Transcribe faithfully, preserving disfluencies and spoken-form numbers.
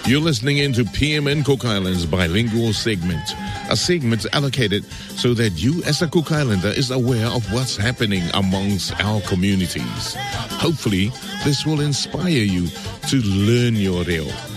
You're listening into P M N Cook Islands bilingual segment, a segment allocated so that you as a Cook Islander is aware of what's happening amongst our communities. Hopefully, this will inspire you to learn your reo.